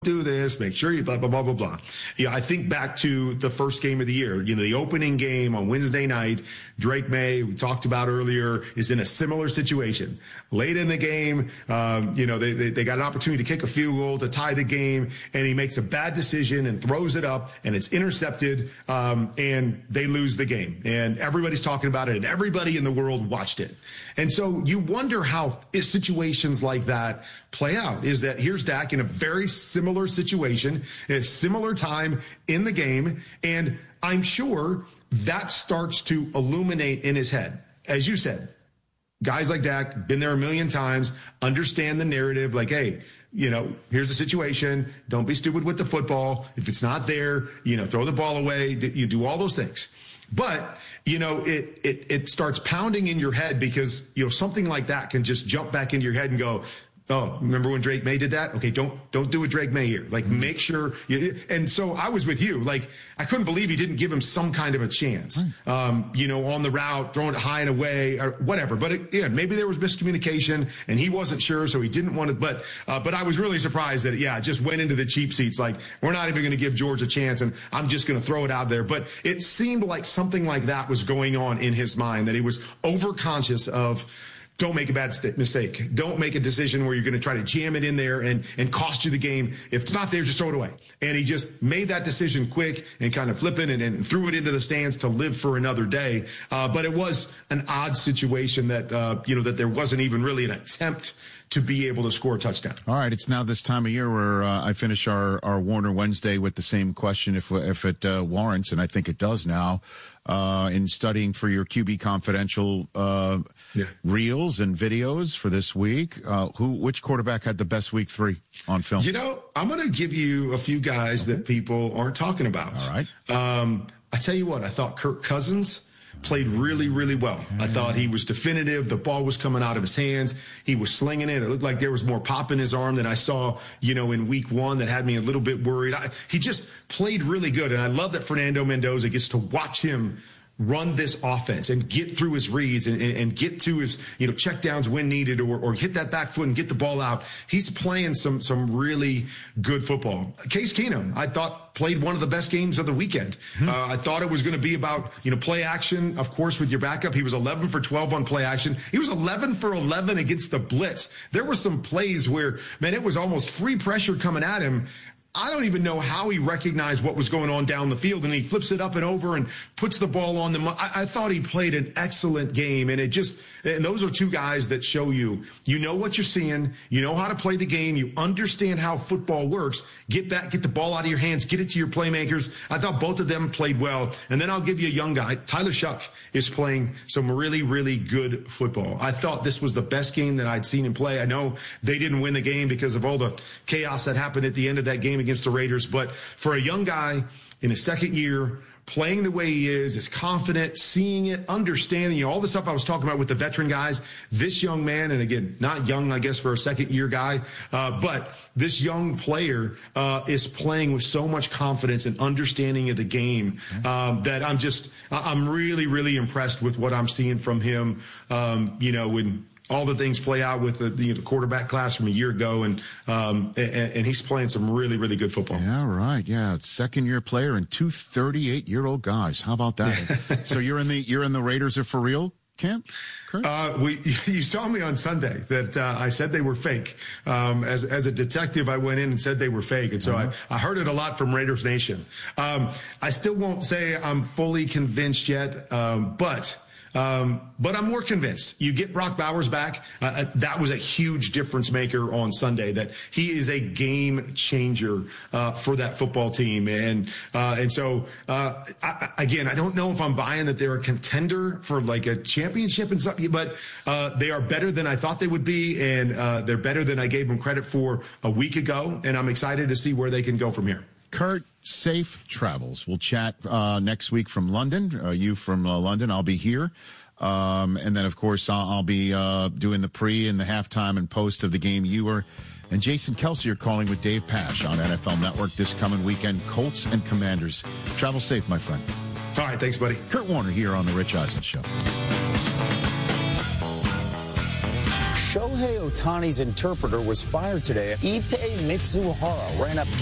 do this, make sure you blah, blah, blah, blah, blah. Yeah, I think back to the first game of the year, the opening game on Wednesday night. Drake May, we talked about earlier, is in a similar situation. Late in the game, they got an opportunity to kick a field goal to tie the game, and he makes a bad decision and throws it up, and it's intercepted, and they lose the game. And everybody's talking about it, and everybody in the world watched it. And so you wonder how situations like that play out. Is that here's Dak in a very similar situation, a similar time in the game, and I'm sure that starts to illuminate in his head. As you said, guys like Dak, been there a million times, understand the narrative, like, hey, here's the situation. Don't be stupid with the football. If it's not there, throw the ball away. You do all those things. But, it starts pounding in your head because, something like that can just jump back into your head and go, oh, remember when Drake May did that? Okay, don't do a Drake May here. Like, make sure. And so I was with you. Like, I couldn't believe he didn't give him some kind of a chance, on the route, throwing it high and away or whatever. But maybe there was miscommunication and he wasn't sure, so he didn't want to. But I was really surprised that, it just went into the cheap seats. Like, we're not even going to give George a chance and I'm just going to throw it out there. But it seemed like something like that was going on in his mind, that he was overconscious of, don't make a bad mistake. Don't make a decision where you're going to try to jam it in there and cost you the game. If it's not there, just throw it away. And he just made that decision quick and kind of flipping and threw it into the stands to live for another day. But it was an odd situation that, that there wasn't even really an attempt to be able to score a touchdown. All right, it's now this time of year where I finish our Warner Wednesday with the same question if it warrants, and I think it does now. In studying for your QB Confidential reels and videos for this week, which quarterback had the best week 3 on film? I'm going to give you a few guys that people aren't talking about. All right. I tell you what, I thought Kirk Cousins played really, really well. I thought he was definitive. The ball was coming out of his hands. He was slinging it. It looked like there was more pop in his arm than I saw, in week 1 that had me a little bit worried. He just played really good. And I love that Fernando Mendoza gets to watch him run this offense and get through his reads and get to his, check downs when needed or hit that back foot and get the ball out. He's playing some really good football. Case Keenum, I thought, played one of the best games of the weekend. I thought it was going to be about, play action, of course, with your backup. He was 11 for 12 on play action. He was 11 for 11 against the blitz. There were some plays where, man, it was almost free pressure coming at him. I don't even know how he recognized what was going on down the field, and he flips it up and over and puts the ball on them. I thought he played an excellent game, and and those are two guys that show you what you're seeing, you know how to play the game, you understand how football works. Get the ball out of your hands, get it to your playmakers. I thought both of them played well. And then I'll give you a young guy. Tyler Shuck is playing some really, really good football. I thought this was the best game that I'd seen him play. I know they didn't win the game because of all the chaos that happened at the end of that game against the Raiders, but for a young guy in his second year, playing the way he is confident, seeing it, understanding, all the stuff I was talking about with the veteran guys, this young man, and again, not young, I guess, for a second-year guy, but this young player is playing with so much confidence and understanding of the game that I'm really, really impressed with what I'm seeing from him, when all the things play out with the quarterback class from a year ago, and he's playing some really, really good football. Yeah, right. Yeah, second-year player and 2 38-year-old guys. How about that? So you're in the Raiders are for real camp? You saw me on Sunday that I said they were fake. As a detective, I went in and said they were fake, and so I heard it a lot from Raiders Nation. I still won't say I'm fully convinced yet, but I'm more convinced. You get Brock Bowers back. That was a huge difference maker on Sunday, that he is a game changer for that football team. And so I don't know if I'm buying that they're a contender for like a championship and stuff, but they are better than I thought they would be. And they're better than I gave them credit for a week ago. And I'm excited to see where they can go from here. Kurt, safe travels. We'll chat next week from London. You from London. I'll be here. And then, of course, I'll be doing the pre and the halftime and post of the game. You and Jason Kelsey are calling with Dave Pasch on NFL Network this coming weekend. Colts and Commanders. Travel safe, my friend. All right. Thanks, buddy. Kurt Warner here on The Rich Eisen Show. Shohei Ohtani's interpreter was fired today. Ippei Mitsuhara ran up